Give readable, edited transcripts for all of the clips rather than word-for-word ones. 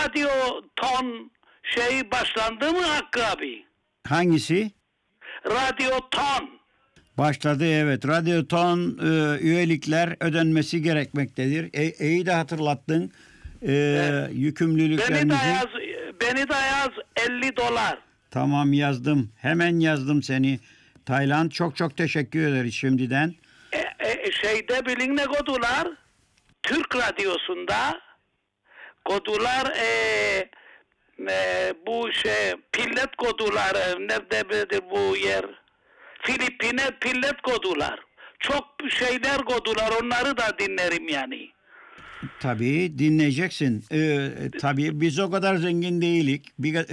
radyo ton başlandı mı Hakkı abi? Hangisi? Radyo ton. Başladı, evet. Radyoton üyelikler ödenmesi gerekmektedir. İyi de hatırlattın. Evet. Yükümlülüklerimizi. Beni de yaz $50. Tamam, yazdım. Hemen yazdım seni. Taylan, çok çok teşekkür ederiz şimdiden. Bilin ne kodular? Türk Radyosu'nda kodular bu pillet kodular nerededir bu yer? Filipine pillet kodular. Çok şeyler kodular, onları da dinlerim yani. Tabii dinleyeceksin. Tabii biz o kadar zengin değilik.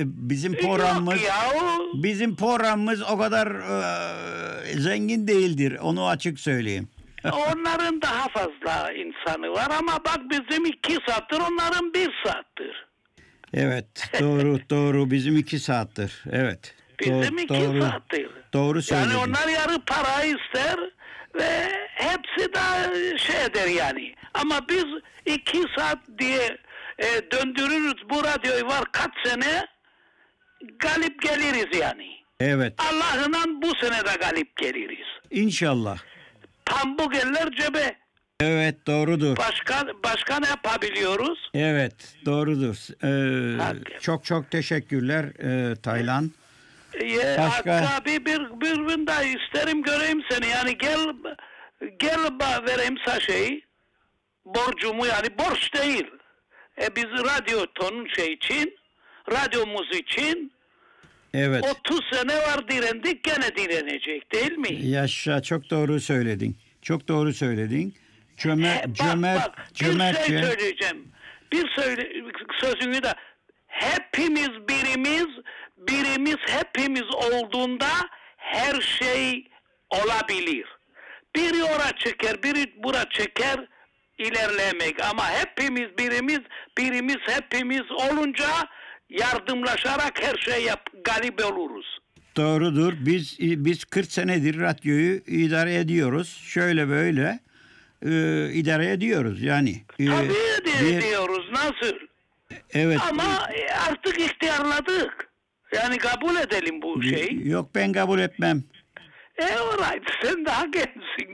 Bizim programımız o kadar zengin değildir. Onu açık söyleyeyim. Onların daha fazla insanı var ama bak bizim 2 saattir, onların 1 saattir. Evet, doğru. Bizim 2 saattir. Evet. Bizim 2 saattir. Doğru söyledin. Yani onlar yarı para ister ve hepsi de eder yani. Ama biz 2 saat diye döndürürüz bu radyoyu, var kaç sene galip geliriz yani. Evet. Allah'ından bu sene de galip geliriz. İnşallah. Pambuk eller cebe. Evet, doğrudur. Başka ne yapabiliyoruz? Evet, doğrudur. Çok çok teşekkürler Taylan. Hakkı abi bir gün daha isterim göreyim seni. Yani gel vereyim sana borcumu, yani borç değil. Biz radyotonun için, radyomuz için evet. 30 sene var direndik, gene direnecek değil mi? Yaşa, çok doğru söyledin. Çok doğru söyledin. Bak, bir şey söyleyeceğim. Sözünü de hepimiz birimiz hepimiz olduğunda her şey olabilir. Biri oraya çeker, biri buraya çeker, ilerlemek. Ama hepimiz birimiz hepimiz olunca yardımlaşarak her şey galip oluruz. Doğrudur. Biz 40 senedir radyoyu idare ediyoruz. Şöyle böyle idare ediyoruz yani. Tabii ediyoruz. Nasıl? Evet. Ama artık ihtiyarladık. Yani kabul edelim bu şeyi. Yok, ben kabul etmem. Alright, sen daha gençsin.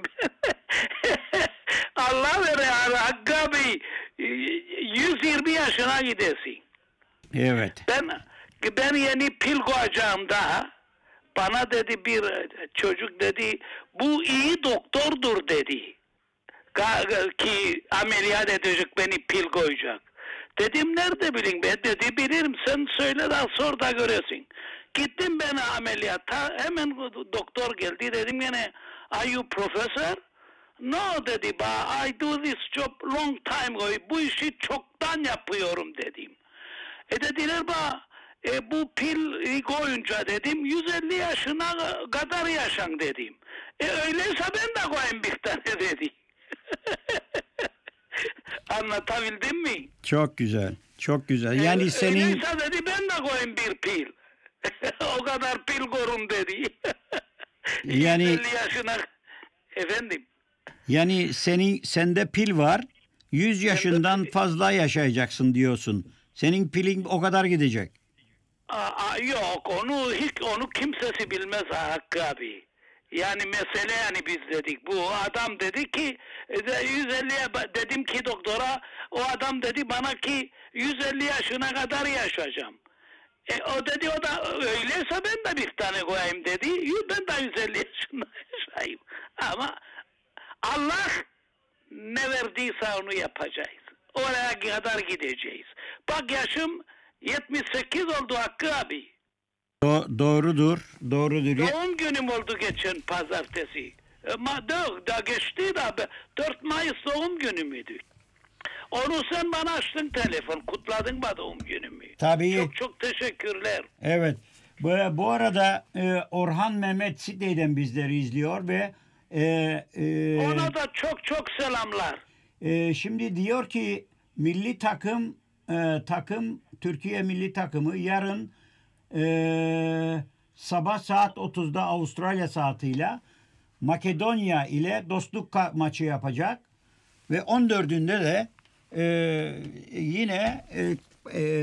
Allah vere Hakkı abi 120 yaşına gidesin. Evet. Ben yeni pil koyacağım daha. Bana dedi bir çocuk dedi, bu iyi doktordur dedi. Ki ameliyat edecek, beni pil koyacak. Dedim nerede bilin be? Dedi bilirim, sen söyle de sor da göresin. Gittim ben ameliyata, hemen doktor geldi, dedim yine are you professor? No dedi, I do this job long time ago. Bu işi çoktan yapıyorum dedim. Dediler bu pil koyunca dedim 150 yaşına kadar yaşan dedim. Öyleyse ben de koyayım bir tane dedi. Anlatabildim mi? Çok güzel. Çok güzel. Yani senin... Öyleyse dedi ben de koyayım bir pil. O kadar pil korun dedi. Yani 150 yaşına efendim. Yani sende pil var. 100 yaşından fazla yaşayacaksın diyorsun. Senin pilin o kadar gidecek. Yok, onu kimsesi bilmez Hakkı abi. Yani mesele, yani biz dedik, bu adam dedi ki 150'ye, dedim ki doktora, o adam dedi bana ki 150 yaşına kadar yaşayacağım. O dedi, o da öyleyse ben de bir tane koyayım dedi. Ben de 150 yaşında yaşayayım. Ama Allah ne verdiyse onu yapacağız. Oraya kadar gideceğiz. Bak yaşım 78 oldu Hakkı abi. Doğrudur. Doğum günüm oldu geçen pazartesi. Da geçti de 4 Mayıs doğum günümüydü. Onu sen bana açtın telefon, kutladın mı doğum günümü? Tabii. Çok çok teşekkürler. Evet. Bu arada Orhan Mehmet Sidney'den bizleri izliyor ve ona da çok çok selamlar. Şimdi diyor ki milli takım Türkiye milli takımı yarın sabah saat 30'da Avustralya saatiyle Makedonya ile dostluk maçı yapacak ve 14'ünde de yine